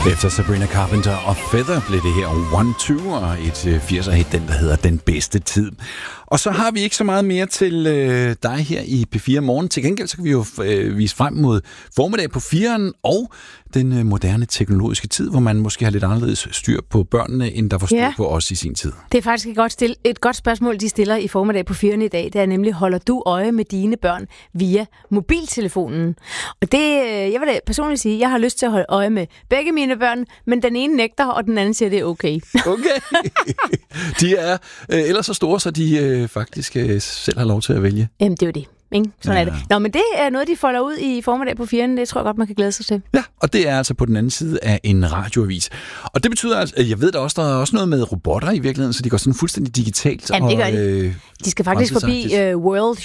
Efter Sabrina Carpenter og Feather blev det her 1-2 og et 80'er-hit, den der hedder Den Bedste Tid. Og så har vi ikke så meget mere til dig her i P4 Morgen. Til gengæld så kan vi jo vise frem mod formiddag på 4'eren og den moderne teknologiske tid, hvor man måske har lidt anderledes styr på børnene, end der får styr på os i sin tid. Det er faktisk et godt spørgsmål, de stiller i formiddag på 4'eren i dag. Det er nemlig, holder du øje med dine børn via mobiltelefonen? Og det, jeg vil da personligt sige, jeg har lyst til at holde øje med begge mine børn, men den ene nægter, og den anden siger, det er okay. Okay. De er ellers så store, så de faktisk selv har lov til at vælge. Jamen, det er jo det. Ikke? Sådan er det. Nå, men det er noget, de folder ud i formiddag på 4'eren. Det tror jeg godt, man kan glæde sig til. Ja, og det er altså på den anden side af en radioavis. Og det betyder altså, jeg ved da også, der er også noget med robotter i virkeligheden, så de går sådan fuldstændig digitalt. Jamen, det gør de. De skal faktisk forbi World